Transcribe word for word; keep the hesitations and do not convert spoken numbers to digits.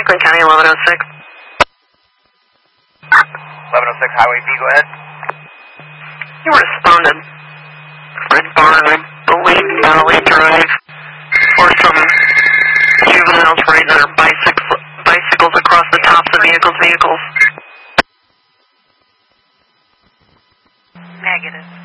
Franklin County, eleven oh six. eleven oh six Highway B, go ahead. You responded. Red Barn, I believe Valley Drive, or some juveniles riding their bicycles, bicycles across the tops of vehicles' vehicles. Negative.